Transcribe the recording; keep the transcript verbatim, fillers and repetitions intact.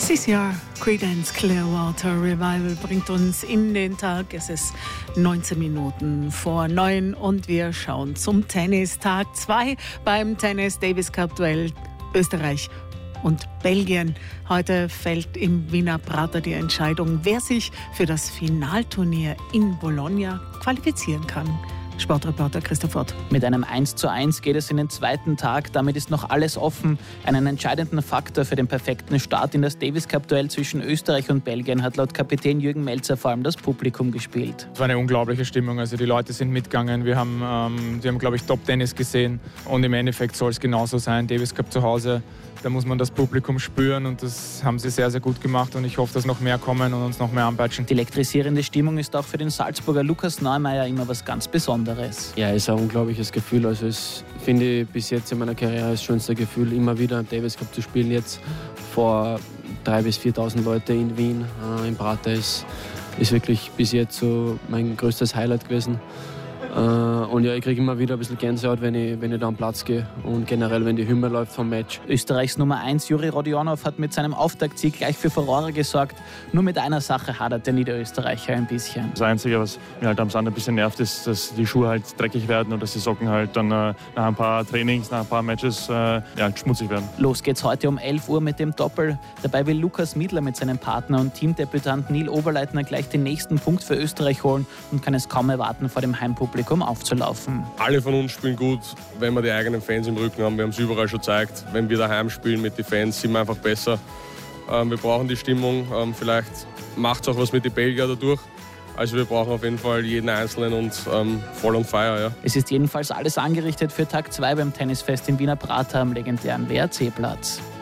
This Jahr Creedence Clearwater Revival bringt uns in den Tag. Es ist neunzehn Minuten vor neun und wir schauen zum Tennis. Tag zwei beim Tennis Davis Cup Duell Österreich und Belgien. Heute fällt im Wiener Prater die Entscheidung, wer sich für das Finalturnier in Bologna qualifizieren kann. Sportreporter Christoph Ott. Mit einem eins zu eins geht es in den zweiten Tag. Damit ist noch alles offen. Einen entscheidenden Faktor für den perfekten Start in das Davis Cup Duell zwischen Österreich und Belgien hat laut Kapitän Jürgen Melzer vor allem das Publikum gespielt. Es war eine unglaubliche Stimmung. Also die Leute sind mitgegangen. Wir haben, ähm, die haben, glaube ich, Top-Tennis gesehen. Und im Endeffekt soll es genauso sein. Davis Cup zu Hause. Da muss man das Publikum spüren und das haben sie sehr, sehr gut gemacht und ich hoffe, dass noch mehr kommen und uns noch mehr anpeitschen. Die elektrisierende Stimmung ist auch für den Salzburger Lukas Neumeier immer was ganz Besonderes. Ja, es ist ein unglaubliches Gefühl. Also es finde ich bis jetzt in meiner Karriere das schönste Gefühl, immer wieder im Davis Cup zu spielen. Jetzt vor dreitausend bis viertausend Leute in Wien, äh, im Prater ist, ist wirklich bis jetzt so mein größtes Highlight gewesen. Und ja, ich kriege immer wieder ein bisschen Gänsehaut, wenn ich, wenn ich da am Platz gehe und generell, wenn die Hymne läuft vom Match. Österreichs Nummer eins Juri Rodionov hat mit seinem Auftaktsieg gleich für Furore gesorgt. Nur mit einer Sache hadert der Niederösterreicher ein bisschen. Das Einzige, was mir halt am Sand ein bisschen nervt, ist, dass die Schuhe halt dreckig werden und dass die Socken halt dann äh, nach ein paar Trainings, nach ein paar Matches äh, ja, schmutzig werden. Los geht's heute um elf Uhr mit dem Doppel. Dabei will Lukas Miedler mit seinem Partner und Teamdebütant Neil Oberleitner gleich den nächsten Punkt für Österreich holen und kann es kaum erwarten, vor dem Heimpublikum aufzulaufen. Alle von uns spielen gut, wenn wir die eigenen Fans im Rücken haben. Wir haben es überall schon gezeigt. Wenn wir daheim spielen mit den Fans, sind wir einfach besser. Ähm, wir brauchen die Stimmung. Ähm, vielleicht macht es auch was mit den Belgiern dadurch. Also wir brauchen auf jeden Fall jeden Einzelnen und ähm, voll on fire. Ja. Es ist jedenfalls alles angerichtet für Tag zwei beim Tennisfest im Wiener Prater am legendären W R C-Platz.